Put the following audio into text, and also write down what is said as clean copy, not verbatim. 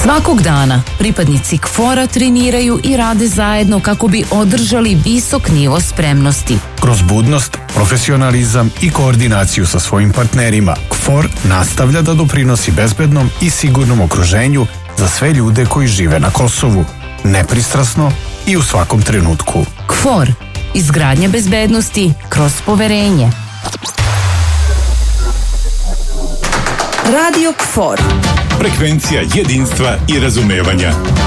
Svakog dana pripadnici KFOR-a treniraju i rade zajedno kako bi održali visok nivo spremnosti. Kroz budnost, profesionalizam i koordinaciju sa svojim partnerima, KFOR nastavlja da doprinosi bezbednom i sigurnom okruženju za sve ljude koji žive na Kosovu, nepristrasno i u svakom trenutku. KFOR, izgradnja bezbednosti kroz poverenje. Radio KFOR. Frekvencija jedinstva i razumevanja.